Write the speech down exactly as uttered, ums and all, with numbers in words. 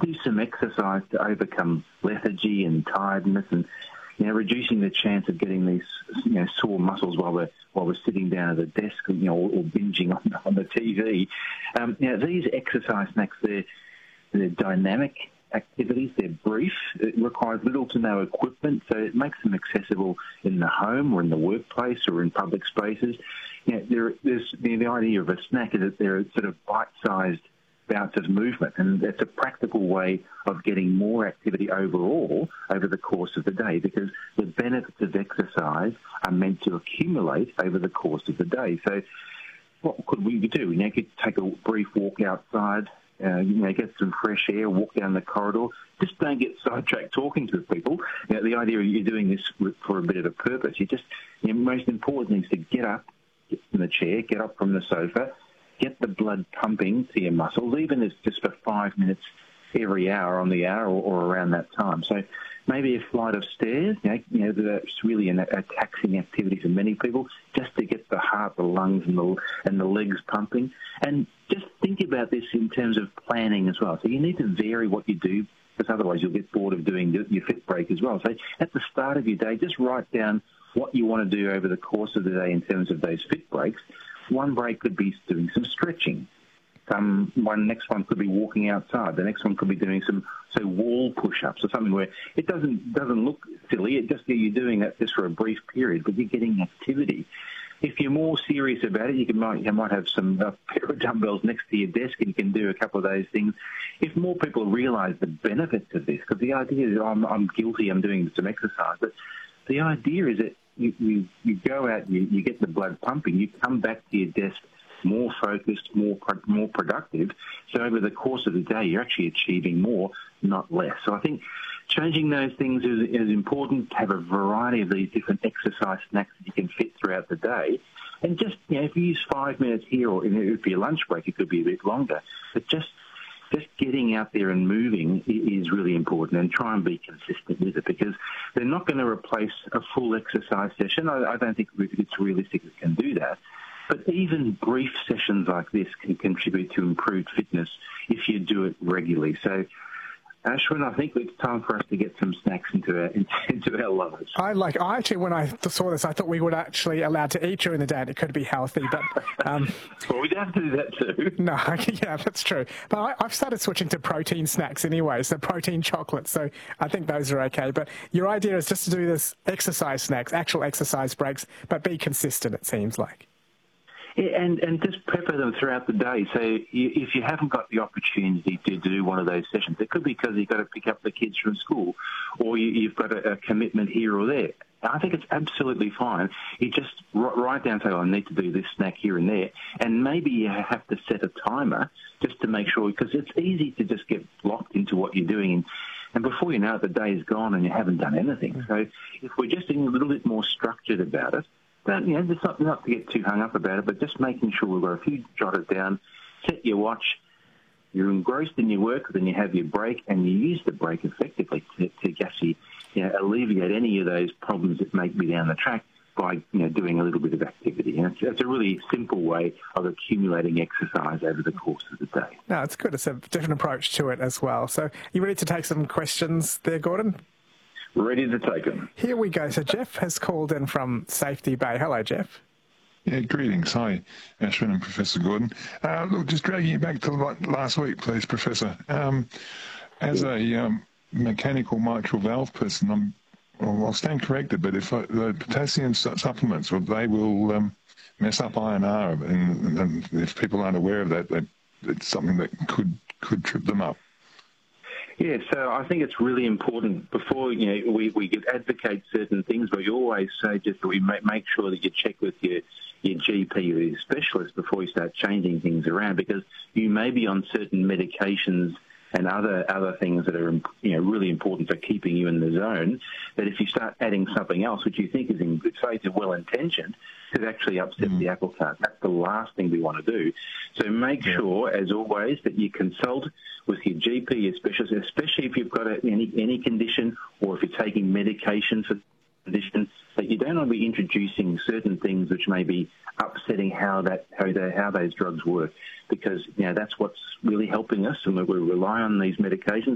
do some exercise to overcome lethargy and tiredness, and you know, reducing the chance of getting these you know sore muscles while we're while we're sitting down at a desk, you know, or, or binging on, on the T V. Um, you know, these exercise snacks, they're they're dynamic activities. They're brief. It requires little to no equipment, so it makes them accessible in the home or in the workplace or in public spaces. You know, there, there's the, the idea of a snack is that they're sort of bite-sized bouts of movement, and it's a practical way of getting more activity overall over the course of the day, because the benefits of exercise are meant to accumulate over the course of the day. So what could we do? You know, you could take a brief walk outside, Uh, you know, get some fresh air, walk down the corridor. Just don't get sidetracked talking to people. You know, the idea of you're doing this for a bit of a purpose. You just, you know, most important is to get up, get from the chair, get up from the sofa, get the blood pumping to your muscles, even if it's just for five minutes every hour on the hour or, or around that time. So maybe a flight of stairs, you know, you know that's really an, a taxing activity for many people, just to get the heart, the lungs, and the, and the legs pumping. And just think about this in terms of planning as well. So you need to vary what you do, because otherwise you'll get bored of doing your fit break as well. So at the start of your day, just write down what you want to do over the course of the day in terms of those fit breaks. One break could be doing some stretching. Um, one next one could be walking outside. The next one could be doing some so wall push-ups or something where it doesn't doesn't look silly. It just you're doing that just for a brief period, but you're getting activity. If you're more serious about it, you can might you might have some uh, pair of dumbbells next to your desk, and you can do a couple of those things. If more people realise the benefits of this, because the idea is I'm I'm guilty, I'm doing some exercise, but the idea is that you you, you go out, you, you get the blood pumping, you come back to your desk more focused, more more productive. So over the course of the day, you're actually achieving more, not less. So I think changing those things is, is important. To have a variety of these different exercise snacks that you can fit throughout the day. And just, you know, if you use five minutes here, or if your lunch break, it could be a bit longer. But just just getting out there and moving is really important, and try and be consistent with it, because they're not going to replace a full exercise session. I, I don't think it's realistic it can do that. But even brief sessions like this can contribute to improved fitness if you do it regularly. So, Ashwin, I think it's time for us to get some snacks into our, into our lives. I like. I actually, when I saw this, I thought we were actually allowed to eat during the day, and it could be healthy. But um, well, we'd have to do that too. No, yeah, that's true. But I, I've started switching to protein snacks anyway, so protein chocolate. So I think those are okay. But your idea is just to do this exercise snacks, actual exercise breaks, but be consistent. It seems like. Yeah, and, and just pepper them throughout the day. So you, if you haven't got the opportunity to do one of those sessions, it could be because you've got to pick up the kids from school, or you, you've got a, a commitment here or there. I think it's absolutely fine. You just write down, say, oh, I need to do this snack here and there. And maybe you have to set a timer just to make sure, because it's easy to just get locked into what you're doing. And, and before you know it, the day is gone and you haven't done anything. So if we're just being a little bit more structured about it, but, you know, it's not, not to get too hung up about it, but just making sure we've got a few jotted down, set your watch, you're engrossed in your work, then you have your break, and you use the break effectively to, to actually, you know, alleviate any of those problems that may be down the track by, you know, doing a little bit of activity. And it's, it's a really simple way of accumulating exercise over the course of the day. No, it's good. It's a different approach to it as well. So you ready to take some questions there, Gordon? Ready to take them. Here we go. So Jeff has called in from Safety Bay. Hello, Jeff. Yeah, greetings. Hi, Ashwin and Professor Gordon. Uh, look, just dragging you back to last week, please, Professor. Um, as a um, mechanical mitral valve person, I'm, well, I'll stand corrected, but if I, the potassium supplements, well, they will um, mess up I N R, and, and if people aren't aware of that, they, it's something that could could trip them up. Yeah, so I think it's really important before, you know, we, we could advocate certain things, but you always say just that we make, make sure that you check with your, your G P or your specialist before you start changing things around, because you may be on certain medications and other other things that are, you know, really important for keeping you in the zone, that if you start adding something else, which you think is in good faith and well-intentioned, could actually upset mm. the apple cart. That's the last thing we want to do. So make yeah. sure, as always, that you consult with your G P, your specialist, especially if you've got a, any any condition, or if you're taking medication for the condition, that you don't want to be introducing certain things which may be upsetting how that how, the, how those drugs work, because, you know, that's what's really helping us, and we rely on these medications.